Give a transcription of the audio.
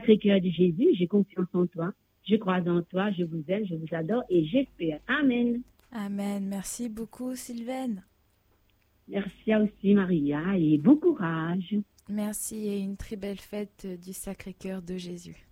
Sacré-Cœur de Jésus, j'ai confiance en toi. Je crois en toi, je vous aime, je vous adore et j'espère. Amen. Amen. Merci beaucoup, Sylvaine. Merci à aussi, Maria, et bon courage. Merci et une très belle fête du Sacré-Cœur de Jésus.